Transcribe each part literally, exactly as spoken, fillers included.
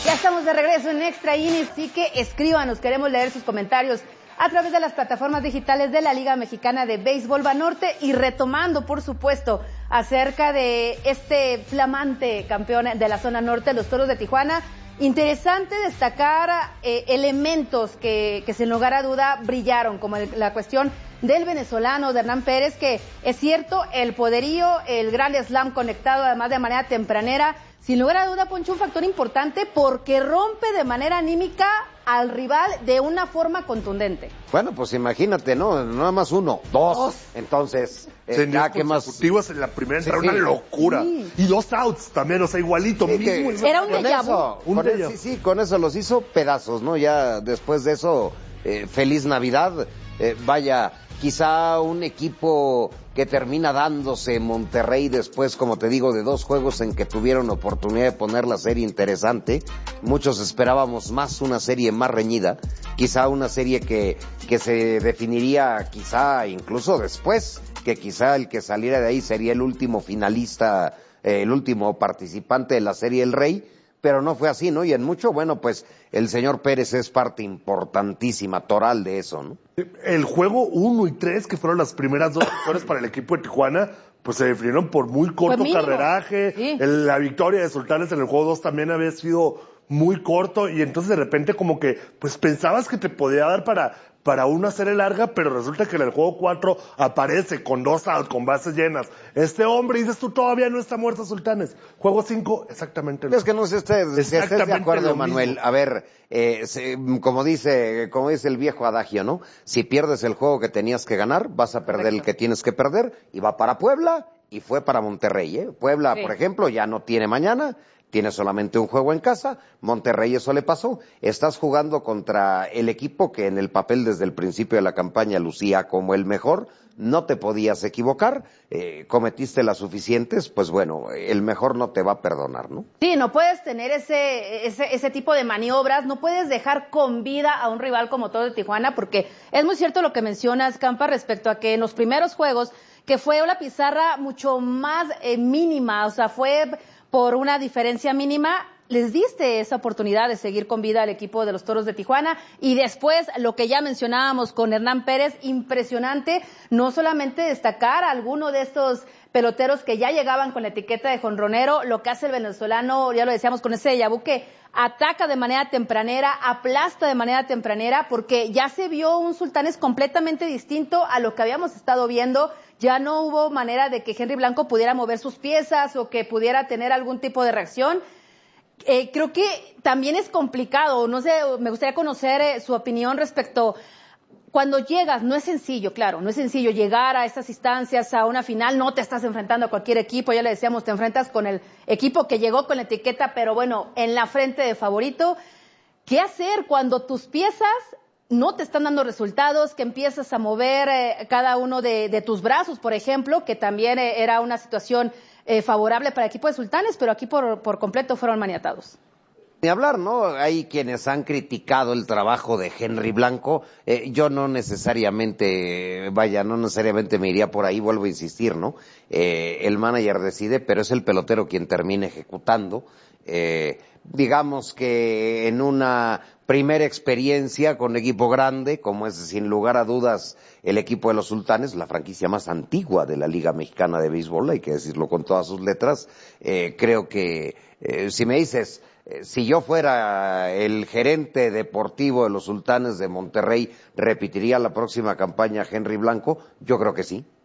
Ya estamos de regreso en Extra Innings, así que escríbanos, queremos leer sus comentarios a través de las plataformas digitales de la Liga Mexicana de Béisbol Banorte y retomando, por supuesto, acerca de este flamante campeón de la zona norte, los Toros de Tijuana. Interesante destacar eh, elementos que, que sin lugar a duda brillaron, como el, la cuestión del venezolano, de Hernán Pérez, que es cierto, el poderío, el gran slam conectado además de manera tempranera, sin lugar a duda, Poncho, un factor importante porque rompe de manera anímica al rival de una forma contundente. Bueno, pues imagínate, ¿no? Nada más uno, dos. dos. Entonces, eh, ya que más consecutivos en la primera entrada, sí, una sí. locura. Sí. Y dos outs también, o sea, igualito. Sí, mismo, que, era un déjà vu. Un con déjà. Sí, sí, con eso los hizo pedazos, ¿no? Ya después de eso, eh, feliz Navidad. Eh, vaya, quizá un equipo que termina dándose Monterrey después, como te digo, de dos juegos en que tuvieron oportunidad de poner la serie interesante. Muchos esperábamos más, una serie más reñida, quizá una serie que, que se definiría quizá incluso después, que quizá el que saliera de ahí sería el último finalista, eh, el último participante de la Serie El Rey, pero no fue así, ¿no? Y en mucho, bueno, pues el señor Pérez es parte importantísima, toral de eso, ¿no? El juego uno y tres, que fueron las primeras dos victorias para el equipo de Tijuana, pues se definieron por muy corto carreraje. Sí. El, la victoria de Sultanes en el juego dos también había sido muy corto, y entonces de repente como que, pues pensabas que te podía dar para... para una serie larga, pero resulta que en el juego cuatro aparece con dos outs, con bases llenas. Este hombre, dices tú, todavía no está muerto Sultanes. Juego cinco, exactamente lo mismo. Es que no sé si estés de acuerdo, Manuel. A ver, eh, se, como dice como dice el viejo adagio, ¿no? Si pierdes el juego que tenías que ganar, vas a perder Correcto. El que tienes que perder, y va para Puebla, y fue para Monterrey, ¿eh? Puebla, sí. por ejemplo, ya no tiene mañana, tiene solamente un juego en casa. Monterrey eso le pasó. Estás jugando contra el equipo que en el papel desde el principio de la campaña lucía como el mejor. No te podías equivocar, eh, cometiste las suficientes, pues bueno, el mejor no te va a perdonar, ¿no? Sí, no puedes tener ese, ese, ese tipo de maniobras, no puedes dejar con vida a un rival como Toros de Tijuana, porque es muy cierto lo que mencionas, Campa, respecto a que en los primeros juegos, que fue una pizarra mucho más eh, mínima, o sea, fue por una diferencia mínima, les diste esa oportunidad de seguir con vida al equipo de los Toros de Tijuana, y después lo que ya mencionábamos con Hernán Pérez, impresionante, no solamente destacar a alguno de estos peloteros que ya llegaban con la etiqueta de jonronero, lo que hace el venezolano, ya lo decíamos con ese déjà vu, que ataca de manera tempranera, aplasta de manera tempranera, porque ya se vio un Sultanes completamente distinto a lo que habíamos estado viendo. Ya no hubo manera de que Henry Blanco pudiera mover sus piezas o que pudiera tener algún tipo de reacción. Eh, creo que también es complicado, no sé, me gustaría conocer eh, su opinión respecto. Cuando llegas, no es sencillo, claro, no es sencillo llegar a estas instancias, a una final, no te estás enfrentando a cualquier equipo, ya le decíamos, te enfrentas con el equipo que llegó con la etiqueta, pero bueno, en la frente de favorito. ¿Qué hacer cuando tus piezas no te están dando resultados, que empiezas a mover eh, cada uno de, de tus brazos, por ejemplo, que también eh, era una situación eh, favorable para el equipo de Sultanes, pero aquí por, por completo fueron maniatados? Ni hablar, ¿no? Hay quienes han criticado el trabajo de Henry Blanco. Eh, yo no necesariamente, vaya, no necesariamente me iría por ahí, vuelvo a insistir, ¿no? Eh, el manager decide, pero es el pelotero quien termina ejecutando. Eh, digamos que en una primera experiencia con equipo grande, como es sin lugar a dudas el equipo de los Sultanes, la franquicia más antigua de la Liga Mexicana de Béisbol, hay que decirlo con todas sus letras, eh, creo que, eh, si me dices, eh, si yo fuera el gerente deportivo de los Sultanes de Monterrey, ¿repetiría la próxima campaña Henry Blanco? Yo creo que sí.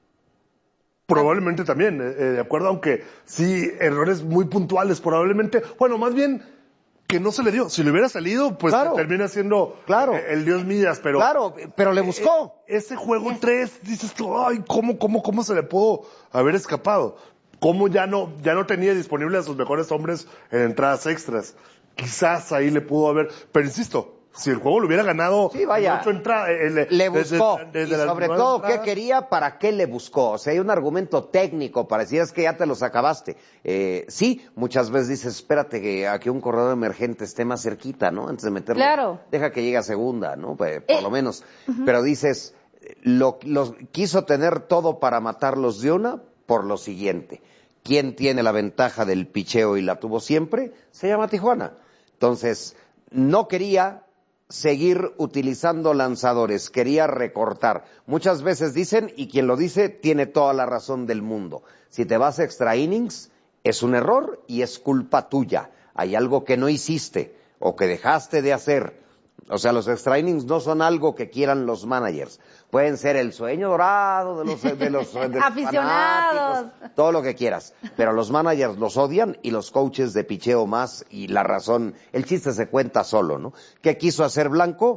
Probablemente también, eh, de acuerdo, aunque sí, errores muy puntuales, probablemente, bueno, más bien que no se le dio. Si le hubiera salido, pues claro, termina siendo claro. eh, el Dios Midas, pero... Claro, pero le buscó. Eh, ese juego tres, dices tú, ay, ¿cómo, cómo, cómo se le pudo haber escapado? ¿Cómo ya no, ya no tenía disponible a sus mejores hombres en entradas extras? Quizás ahí le pudo haber, pero insisto, si el juego lo hubiera ganado, sí, vaya, ocho entra, eh, le, le buscó, desde, desde y sobre todo, entrada. ¿Qué quería? ¿Para qué le buscó? O sea, hay un argumento técnico para decir, es que ya te los acabaste. Eh, sí, muchas veces dices, espérate que a que un corredor emergente esté más cerquita, ¿no? Antes de meterlo, claro, deja que llegue a segunda, ¿no? Por eh, lo menos. Uh-huh. Pero dices, lo, lo, quiso tener todo para matarlos de una por lo siguiente. ¿Quién tiene la ventaja del picheo y la tuvo siempre? Se llama Tijuana. Entonces, no quería seguir utilizando lanzadores, quería recortar. Muchas veces dicen, y quien lo dice tiene toda la razón del mundo, si te vas a extra innings, es un error y es culpa tuya. Hay algo que no hiciste o que dejaste de hacer. O sea, los extra innings no son algo que quieran los managers. Pueden ser el sueño dorado de los, de los, de los aficionados, todo lo que quieras. Pero los managers los odian y los coaches de picheo más, y la razón, el chiste se cuenta solo, ¿no? ¿Qué quiso hacer Blanco?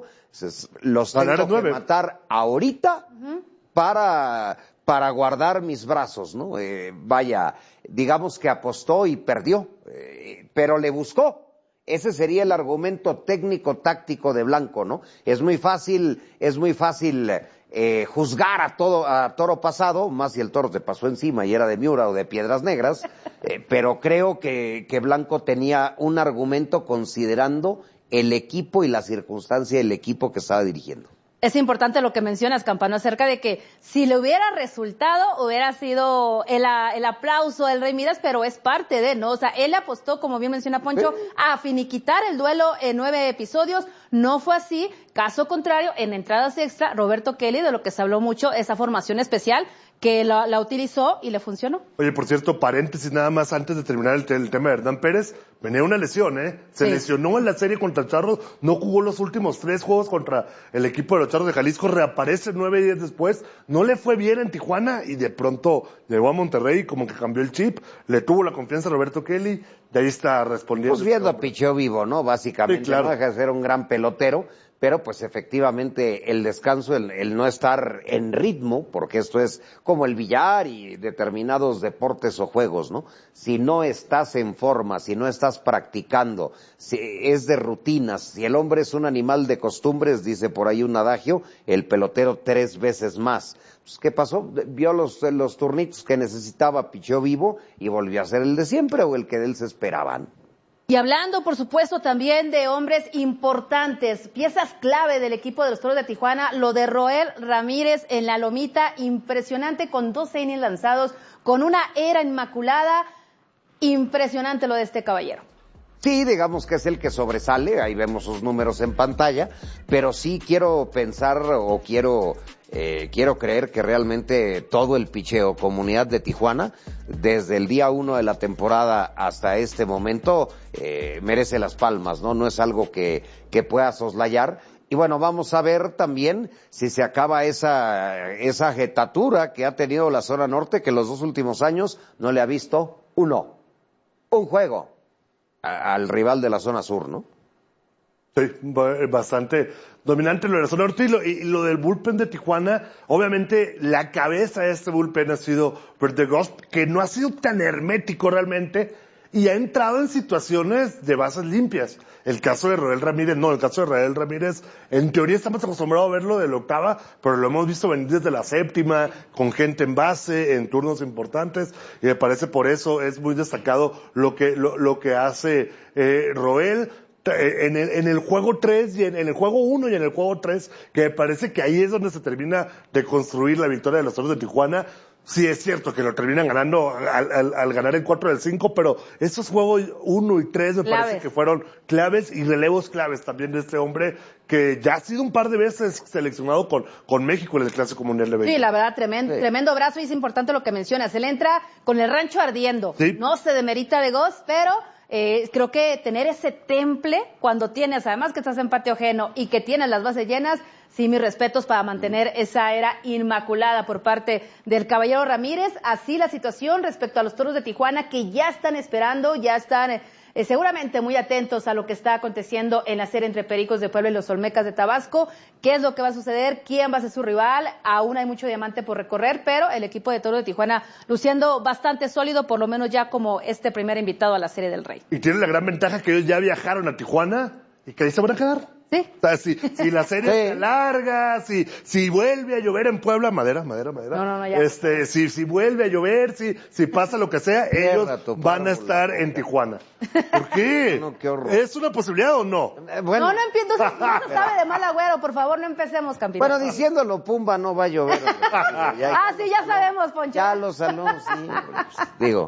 Los tengo que matar ahorita uh-huh. para, para guardar mis brazos, ¿no? Eh, vaya, digamos que apostó y perdió, eh, pero le buscó. Ese sería el argumento técnico-táctico de Blanco, ¿no? Es muy fácil, es muy fácil eh, juzgar a todo, a toro pasado, más si el toro te pasó encima y era de Miura o de Piedras Negras, eh, pero creo que, que Blanco tenía un argumento considerando el equipo y la circunstancia del equipo que estaba dirigiendo. Es importante lo que mencionas, Campano, acerca de que si le hubiera resultado, hubiera sido el, el aplauso del Rey Midas, pero es parte de, ¿no? O sea, él apostó, como bien menciona Poncho, a finiquitar el duelo en nueve episodios. No fue así. Caso contrario, en entradas extra, Roberto Kelly, de lo que se habló mucho, esa formación especial, que la, la utilizó y le funcionó. Oye, por cierto, paréntesis nada más antes de terminar el, el tema de Hernán Pérez, venía una lesión, ¿eh? Se sí. lesionó en la serie contra Charros, no jugó los últimos tres juegos contra el equipo de los Charros de Jalisco, reaparece nueve días después, no le fue bien en Tijuana y de pronto llegó a Monterrey, como que cambió el chip, le tuvo la confianza a Roberto Kelly, de ahí está respondiendo. Pues viendo a picheo vivo, ¿no? Básicamente, sí, claro. No deja de ser un gran pelotero, pero pues efectivamente el descanso, el, el no estar en ritmo, porque esto es como el billar y determinados deportes o juegos, ¿no? Si no estás en forma, si no estás practicando, si es de rutinas, si el hombre es un animal de costumbres, dice por ahí un adagio, el pelotero tres veces más. Pues, ¿qué pasó? Vio los, los turnitos que necesitaba, pichó vivo y volvió a ser el de siempre o el que de él se esperaban. Y hablando, por supuesto, también de hombres importantes, piezas clave del equipo de los Toros de Tijuana, lo de Roel Ramírez en la lomita, impresionante, con doce innings lanzados, con una era inmaculada, impresionante lo de este caballero. Sí, digamos que es el que sobresale, ahí vemos sus números en pantalla, pero sí quiero pensar o quiero eh, quiero creer que realmente todo el picheo, comunidad de Tijuana, desde el día uno de la temporada hasta este momento, eh, merece las palmas, ¿no? No es algo que, que pueda soslayar. Y bueno, vamos a ver también si se acaba esa, esa jetatura que ha tenido la zona norte, que los dos últimos años no le ha visto uno, un juego al rival de la zona sur, ¿no? Sí, bastante dominante lo de la zona norte y lo, y lo del bullpen de Tijuana. Obviamente la cabeza de este bullpen ha sido Verdegost, que no ha sido tan hermético realmente y ha entrado en situaciones de bases limpias. El caso de Roel Ramírez, no, el caso de Roel Ramírez, en teoría estamos acostumbrados a verlo de la octava, pero lo hemos visto venir desde la séptima, con gente en base, en turnos importantes, y me parece por eso es muy destacado lo que, lo, lo que hace eh, Roel. En el, en el juego tres y en, en el juego uno y en el juego tres, que me parece que ahí es donde se termina de construir la victoria de los Toros de Tijuana. Sí es cierto que lo terminan ganando al, al, al ganar el cuatro del cinco, pero esos juegos uno y tres me claves. Parece que fueron claves y relevos claves también de este hombre que ya ha sido un par de veces seleccionado con, con México en el Clásico Mundial de Béisbol. Sí, la verdad, tremendo, sí. tremendo brazo, y es importante lo que mencionas. Él entra con el rancho ardiendo. Sí. No se demerita de Goss, pero Eh, creo que tener ese temple cuando tienes, además que estás en patio ajeno y que tienes las bases llenas, sí, mis respetos para mantener esa era inmaculada por parte del caballero Ramírez. Así la situación respecto a los Toros de Tijuana, que ya están esperando, ya están eh, eh, seguramente muy atentos a lo que está aconteciendo en la serie entre Pericos de Puebla y los Olmecas de Tabasco. ¿Qué es lo que va a suceder? ¿Quién va a ser su rival? Aún hay mucho diamante por recorrer, pero el equipo de Toros de Tijuana luciendo bastante sólido, por lo menos ya como este primer invitado a la Serie del Rey. Y tienen la gran ventaja que ellos ya viajaron a Tijuana y que ahí se van a quedar. Sí. O sea, si, si la serie sí. es larga, si, si vuelve a llover en Puebla, madera, madera, madera. No, no, no, ya. Este, si, si vuelve a llover, si, si pasa lo que sea, ellos van a estar en Tijuana. ¿Por qué? No, qué horror. ¿Es una posibilidad o no? Eh, bueno. No, no empiezo, no sabe de mal agüero, por favor, no empecemos, Campito. Bueno, diciéndolo, Pumba, no va a llover. Ah, sí, ya sabemos, Poncho. Ya los alumnos, sí. Pues, digo,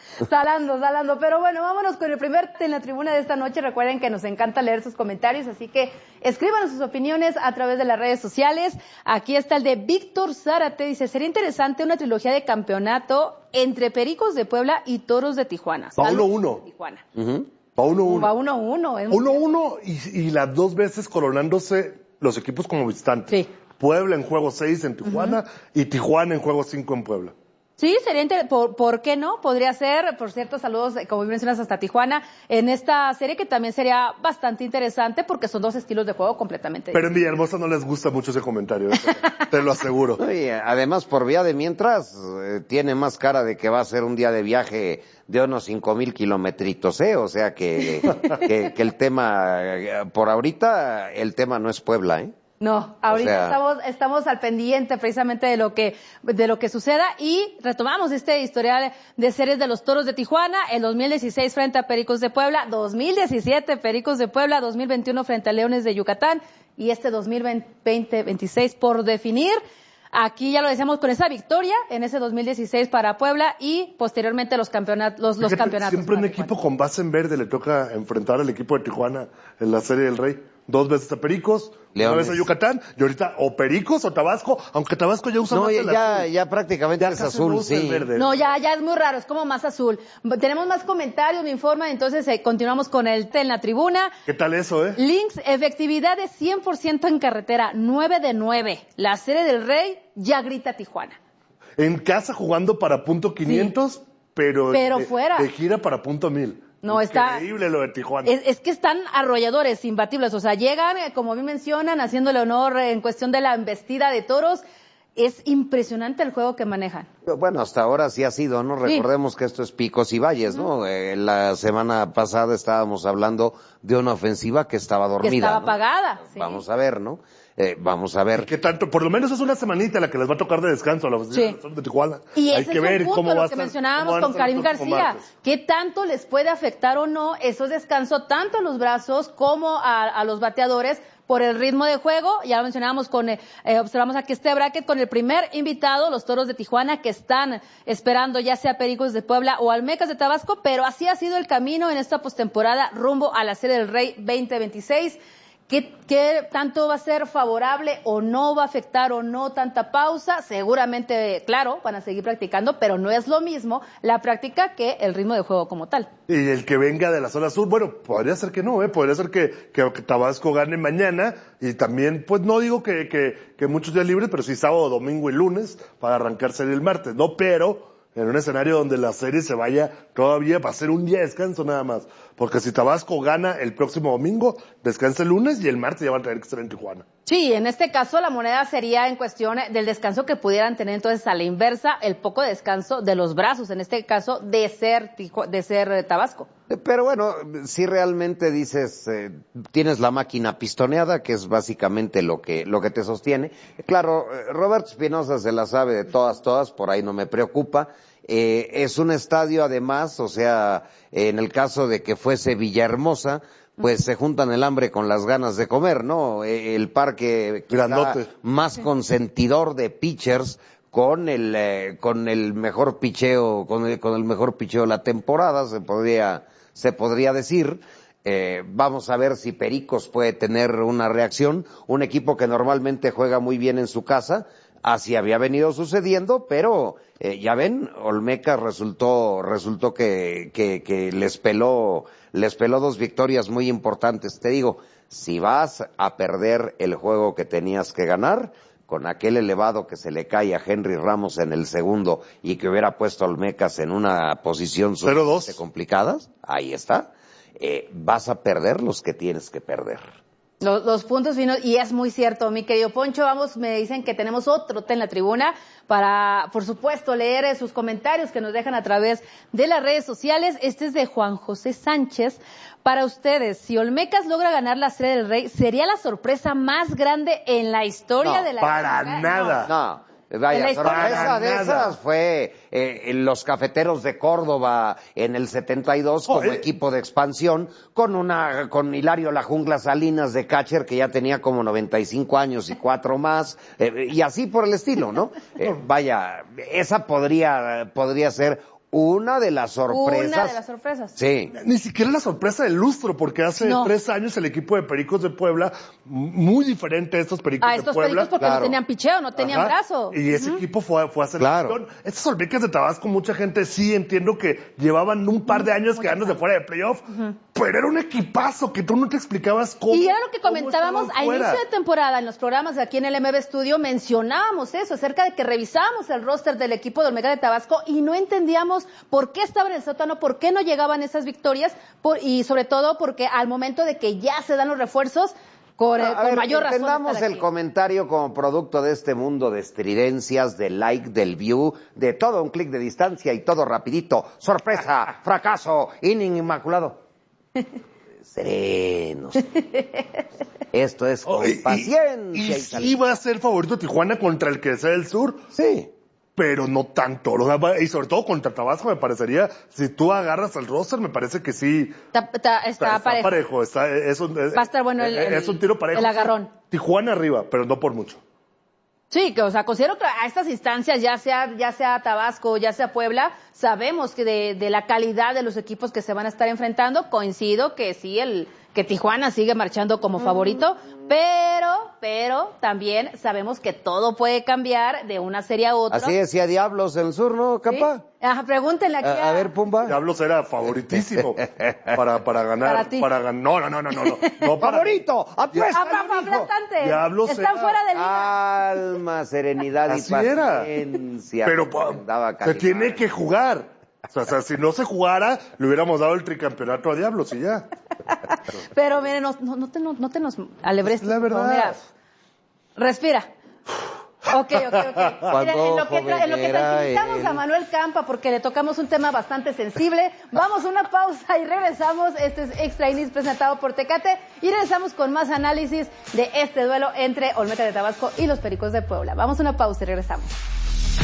Salando, salando. Pero bueno, vámonos con el primer en la tribuna de esta noche. Recuerden que nos encanta leer sus comentarios, así que escríbanos sus opiniones a través de las redes sociales. Aquí está el de Víctor Zárate. Dice, sería interesante una trilogía de campeonato entre Pericos de Puebla y Toros de Tijuana. Va uno uno. Tijuana. Uh-huh. Va uno uno. Va uno uno. Uno uno y, y las dos veces coronándose los equipos como visitantes. Sí. Puebla en juego seis en Tijuana uh-huh. y Tijuana en juego cinco en Puebla. Sí, sería interesante. ¿Por, ¿Por qué no? Podría ser, por cierto, saludos, como mencionas, hasta Tijuana, en esta serie que también sería bastante interesante porque son dos estilos de juego completamente Pero diferentes. en Villahermosa no les gusta mucho ese comentario, te lo aseguro. Y además, por vía de mientras, eh, tiene más cara de que va a ser un día de viaje de unos cinco mil kilometritos, ¿eh? O sea que, que, que el tema, por ahorita, el tema no es Puebla, ¿eh? No, ahorita o sea, estamos, estamos al pendiente precisamente de lo que, de lo que suceda y retomamos este historial de series de los Toros de Tijuana, el dos mil dieciséis frente a Pericos de Puebla, dos mil diecisiete Pericos de Puebla, dos mil veintiuno frente a Leones de Yucatán y este dos mil veinte veintiséis por definir. Aquí ya lo decíamos con esa victoria en ese dos mil dieciséis para Puebla y posteriormente los campeonatos, los, los Fíjate, campeonatos. Siempre un equipo con base en verde le toca enfrentar al equipo de Tijuana en la Serie del Rey. Dos veces a Pericos, Leones. Una vez a Yucatán, y ahorita o Pericos o Tabasco, aunque Tabasco ya usa no, más ya, el ya, azul. ya prácticamente Ya es casi azul, no usa el sí. verde. No, ya, ya es muy raro, es como más azul. Tenemos más comentarios, me informan, entonces eh, continuamos con el T en la tribuna. ¿Qué tal eso, eh? Links, efectividad de cien por ciento en carretera, nueve de nueve. La Serie del Rey ya grita Tijuana. En casa jugando para punto quinientos, sí. pero, pero de, fuera. de gira para punto mil. No, está increíble lo de Tijuana. Es, es que están arrolladores, imbatibles. O sea, llegan, como bien mencionan, haciéndole honor en cuestión de la embestida de toros. Es impresionante el juego que manejan. Bueno, hasta ahora sí ha sido, ¿no? Sí. Recordemos que esto es picos y valles, ¿no? Uh-huh. Eh, la semana pasada estábamos hablando de una ofensiva que estaba dormida. Que estaba ¿no? apagada. Sí. Vamos a ver, ¿no? Eh, vamos a ver. ¿Qué tanto? Por lo menos es una semanita la que les va a tocar de descanso a la ofensiva sí. de Tijuana. Y Hay ese que es ver un punto, cómo va lo a que estar, mencionábamos con Karim García. ¿Qué tanto les puede afectar o no esos descansos, tanto a los brazos como a, a los bateadores, por el ritmo de juego? Ya lo mencionábamos con, eh, observamos aquí este bracket con el primer invitado, los Toros de Tijuana, que están esperando ya sea Pericos de Puebla o Almecas de Tabasco, pero así ha sido el camino en esta postemporada rumbo a la Serie del Rey veinte veintiséis. ¿Qué, ¿Qué tanto va a ser favorable o no va a afectar o no tanta pausa? Seguramente, claro, van a seguir practicando, pero no es lo mismo la práctica que el ritmo de juego como tal. Y el que venga de la zona sur, bueno, podría ser que no, ¿eh? Podría ser que, que, que Tabasco gane mañana y también, pues no digo que, que, que muchos días libres, pero sí sábado, domingo y lunes para arrancarse el martes, ¿no? Pero en un escenario donde la serie se vaya todavía va a ser un día de descanso nada más. Porque si Tabasco gana el próximo domingo, descansa el lunes y el martes ya van a tener que estar en Tijuana. Sí, en este caso la moneda sería en cuestión del descanso que pudieran tener entonces a la inversa, el poco descanso de los brazos, en este caso de ser, de ser Tabasco. Pero bueno, si realmente dices, eh, tienes la máquina pistoneada, que es básicamente lo que, lo que te sostiene. Claro, Roberto Espinosa se la sabe de todas, todas, por ahí no me preocupa. Eh, es un estadio además, o sea, en el caso de que fuese Villahermosa, pues se juntan el hambre con las ganas de comer, ¿no? El parque grandote, más consentidor de pitchers, con el eh, con el mejor picheo, con el, con el mejor picheo de la temporada, se podría se podría decir. Eh, vamos a ver si Pericos puede tener una reacción, un equipo que normalmente juega muy bien en su casa. Así había venido sucediendo, pero eh, ya ven, Olmeca resultó resultó que, que que les peló les peló dos victorias muy importantes. Te digo, si vas a perder el juego que tenías que ganar, con aquel elevado que se le cae a Henry Ramos en el segundo y que hubiera puesto a Olmecas en una posición sumamente complicada, ahí está, eh, vas a perder los que tienes que perder. Los, los puntos finos, y es muy cierto, mi querido Poncho. Vamos, me dicen que tenemos otro té en la tribuna para, por supuesto, leer sus comentarios que nos dejan a través de las redes sociales. Este es de Juan José Sánchez. Para ustedes, si Olmecas logra ganar la Serie del Rey, ¿sería la sorpresa más grande en la historia no, de la para liga? nada. No. Vaya, sorpresa de esas fue eh, los Cafeteros de Córdoba en el setenta y dos como oh, eh. equipo de expansión con una con Hilario La Jungla Salinas de catcher que ya tenía como noventa y cinco años y cuatro más eh, y así por el estilo, ¿no? Eh, vaya, esa podría podría ser Una de las sorpresas. Una de las sorpresas. Sí. Ni siquiera la sorpresa del lustro, porque hace no. tres años el equipo de Pericos de Puebla, muy diferente a estos Pericos a estos de Puebla. Pericos porque claro. no tenían picheo, no tenían Ajá. brazo. Y ese uh-huh. equipo fue, fue a selección. Claro. Estos Olmecas de Tabasco, mucha gente sí entiendo que llevaban un par de años uh-huh. quedándose fuera de playoff, uh-huh. pero era un equipazo que tú no te explicabas cómo. Y era lo que comentábamos a inicio de temporada en los programas de aquí en el M B Studio, mencionábamos eso, acerca de que revisábamos el roster del equipo de Olmecas de Tabasco y no entendíamos por qué estaban en el sótano, por qué no llegaban esas victorias, por, y sobre todo porque al momento de que ya se dan los refuerzos, con, a con ver, mayor razón. Entendamos el comentario como producto de este mundo de estridencias, del like, del view, de todo un clic de distancia y todo rapidito. Sorpresa, fracaso, inning inmaculado. Serenos. Esto es con oh, y, paciencia. ¿Y, y, y sí va a ser favorito Tijuana contra el que sea del sur? Sí. Pero no tanto, y sobre todo contra Tabasco me parecería, si tú agarras al roster, me parece que sí. Está, está, está, está parejo. parejo está, es un, Va a estar bueno el, es un tiro parejo. El agarrón. Tijuana arriba, pero no por mucho. Sí, que, o sea, considero que a estas instancias, ya sea, ya sea Tabasco, ya sea Puebla, sabemos que de, de la calidad de los equipos que se van a estar enfrentando, coincido que sí, el, que Tijuana sigue marchando como favorito, pero, pero también sabemos que todo puede cambiar de una serie a otra. Así decía Diablos en el sur, ¿no, Capa? ¿Sí? Ajá, pregúntenle aquí a... a... A ver, Pumba. Diablos era favoritísimo para, para ganar. Para ti. Para gan... No, no, no, no, no. no para... ¡Favorito! ¡Apuesta! ¡Aplastante! Diablos Están era... fuera de liga. Calma, serenidad Así y paciencia. Era. Pero se tiene que jugar. O sea, o sea, si no se jugara, le hubiéramos dado el tricampeonato a Diablos y ya. Pero miren, no, no, no, te, no, no te nos alebres. La verdad. No, mira, respira. Ok, ok, ok. Miren, en lo que, en lo que tranquilizamos el... a Manuel Campa, porque le tocamos un tema bastante sensible, vamos a una pausa y regresamos. Este es Extra Innings presentado por Tecate y regresamos con más análisis de este duelo entre Olmecas de Tabasco y los Pericos de Puebla. Vamos a una pausa y regresamos.